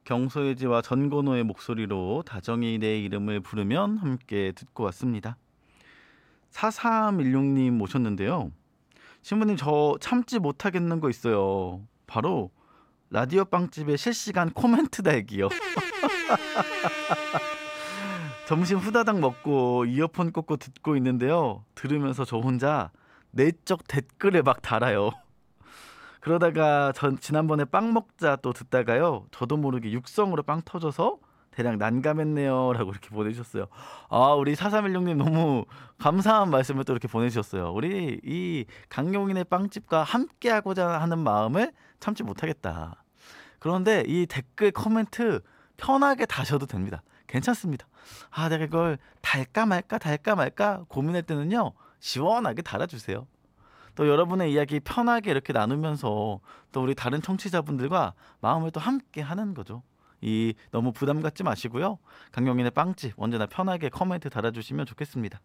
경소해지와 전건호의 목소리로 다정히 내 이름을 부르면 함께 듣고 왔습니다. 4316님 오셨는데요. 신부님 저 참지 못하겠는 거 있어요. 바로 라디오 빵집의 실시간 코멘트 달기요. 점심 후다닥 먹고 이어폰 꽂고 듣고 있는데요. 들으면서 저 혼자 내적 댓글을 막 달아요. 그러다가 지난번에 빵 먹자 또 듣다가요. 저도 모르게 육성으로 빵 터져서 대략 난감했네요 라고 이렇게 보내주셨어요. 아, 우리 4316님 너무 감사한 말씀을 또 이렇게 보내주셨어요. 우리 이 강용인의 빵집과 함께 하고자 하는 마음을 참지 못하겠다. 그런데 이 댓글 코멘트 편하게 다셔도 됩니다. 괜찮습니다. 아, 내가 이걸 달까 말까 고민할 때는요, 시원하게 달아주세요. 또 여러분의 이야기 편하게 이렇게 나누면서 또 우리 다른 청취자분들과 마음을 또 함께 하는 거죠. 이 너무 부담 갖지 마시고요. 강용인의 빵집 언제나 편하게 코멘트 달아주시면 좋겠습니다.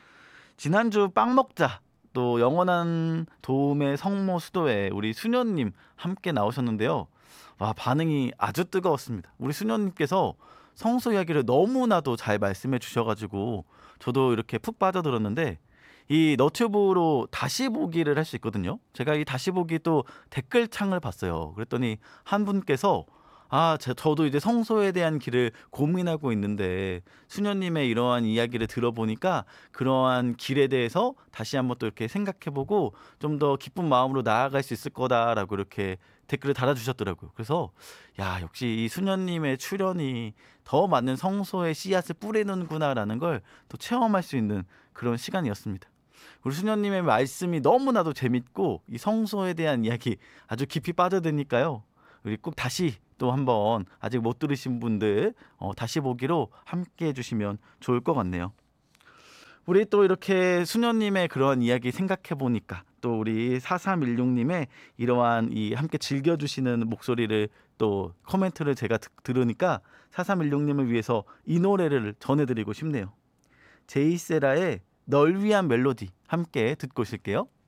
지난주 빵 먹자 또 영원한 도움의 성모 수도에 우리 수녀님 함께 나오셨는데요. 와, 반응이 아주 뜨거웠습니다. 우리 수녀님께서 성소 이야기를 너무나도 잘 말씀해 주셔가지고 저도 이렇게 푹 빠져들었는데, 이 너튜브로 다시 보기를 할 수 있거든요. 제가 이 다시 보기 또 댓글창을 봤어요. 그랬더니 한 분께서 저도 이제 성소에 대한 길을 고민하고 있는데 수녀님의 이러한 이야기를 들어보니까 그러한 길에 대해서 다시 한번 또 이렇게 생각해보고 좀 더 기쁜 마음으로 나아갈 수 있을 거다라고 이렇게 댓글을 달아주셨더라고요. 그래서 야, 역시 이 수녀님의 출연이 더 많은 성소의 씨앗을 뿌리는구나라는 걸 또 체험할 수 있는 그런 시간이었습니다. 우리 수녀님의 말씀이 너무나도 재밌고 이 성소에 대한 이야기 아주 깊이 빠져드니까요. 우리 꼭 다시 또 한번 아직 못 들으신 분들 다시 보기로 함께 해주시면 좋을 것 같네요. 우리 또 이렇게 수녀님의 그런 이야기 생각해 보니까 또 우리 4316님의 이러한 이 함께 즐겨주시는 목소리를 또 코멘트를 제가 들으니까 4316님을 위해서 이 노래를 전해드리고 싶네요. 제이세라의 널 위한 멜로디 함께 듣고 오실게요.